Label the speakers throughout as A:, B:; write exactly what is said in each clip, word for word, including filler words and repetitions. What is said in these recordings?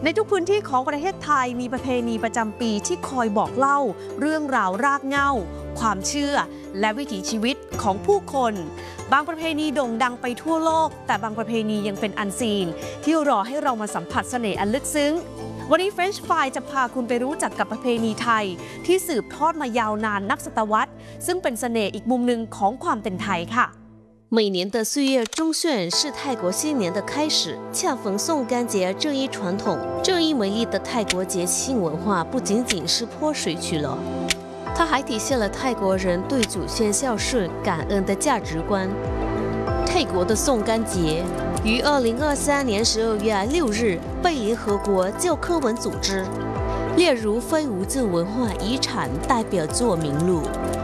A: ในทุกพื้นที่ของประเทศไทยมีประเพณีประจำปีที่คอยบอกเล่าเรื่องราวรากเหง้าความเชื่อและวิถีชีวิตของผู้คนบางประเพณีโด่งดังไปทั่วโลกแต่บางประเพณียังเป็นอันซีนที่รอให้เรามาสัมผัสเสน่ห์อันลึกซึ้งวันนี้ French Fry จะพาคุณไปรู้จักกับประเพณีไทยที่สืบทอดมายาวนานนับศตวรรษซึ่งเป็นเสน่ห์อีกมุมหนึ่งของความเป็นไทยค่ะ
B: 每年的四月中旬是泰国新年的开始，恰逢宋干节这一传统。这一美丽的泰国节庆文化不仅仅是泼水曲了，它还体现了泰国人对祖先孝顺、感恩的价值观。泰国的宋干节于二零二三年十二月六日被联合国教科文组织列入非物质文化遗产代表作名录。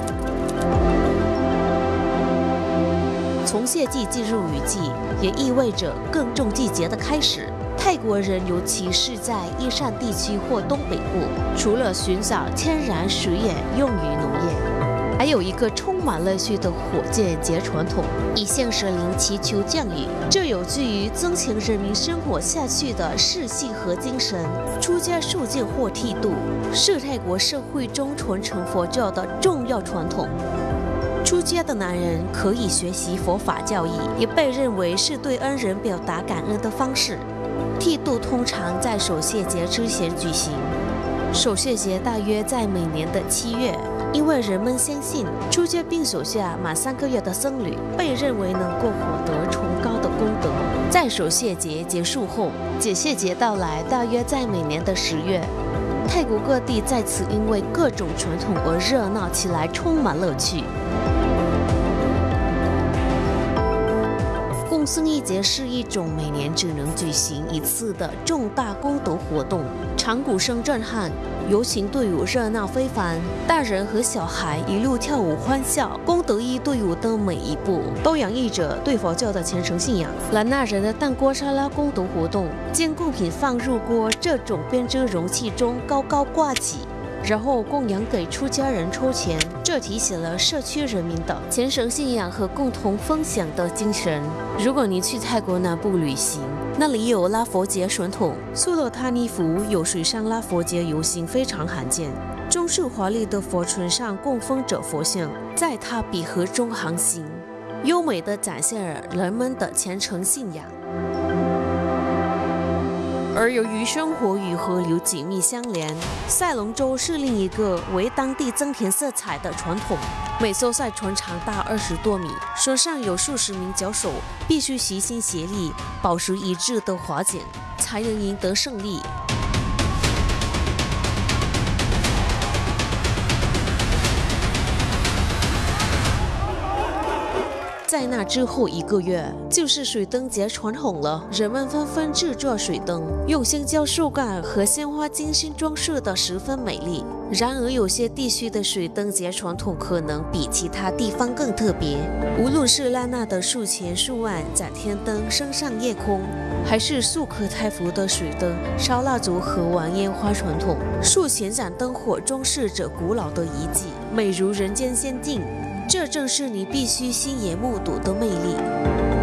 B: 从谢季进入雨季，也意味着耕种季节的开始。泰国人，尤其是在伊善地区或东北部，除了寻找天然水源用于农业，还有一个充满乐趣的火箭节传统，以向神灵祈求降雨。这有助于增强人民生活下去的士气和精神。出家受戒或剃度是泰国社会中传承佛教的重要传统。出家的男人可以学习佛法教义，也被认为是对恩人表达感恩的方式。剃度通常在守谢节之前举行，守谢节大约在每年的七月，因为人们相信出家并守下满三个月的僧侣被认为能够获得崇高的功德。在守谢节结束后，解谢节到来，大约在每年的十月。泰国各地在此因为各种传统而热闹起来，充满乐趣。供僧一节是一种每年只能举行一次的重大功德活动，长鼓声震撼，游行队伍热闹非凡，大人和小孩一路跳舞欢笑。功德一队伍的每一步都洋溢着对佛教的虔诚信仰。兰纳人的蛋锅沙拉功德活动，将贡品放入锅这种编织容器中高高挂起，然后供养给出家人抽钱，这体现了社区人民的虔诚信仰和共同分享的精神。如果你去泰国南部旅行，那里有拉佛节传统，苏勒塔尼府有水上拉佛节游行，非常罕见。中式华丽的佛船上供奉着佛像，在它比河中航行，优美地展现了人们的虔诚信仰。而由于生活与河流紧密相连，赛龙舟是另一个为当地增添色彩的传统。每艘赛船长达二十多米，船上有数十名脚手，必须齐心协力，保持一致的划桨，才能赢得胜利。在那之后一个月，就是水灯节传统了。人们纷纷制作水灯，用香蕉树干和鲜花精心装饰得十分美丽。然而，有些地区的水灯节传统可能比其他地方更特别。无论是拉纳的树前树岸展天灯升上夜空，还是素可泰服的水灯烧蜡烛和玩烟花传统，树前展灯火装饰着古老的遗迹，美如人间仙境。这正是你必须亲眼目睹的魅力。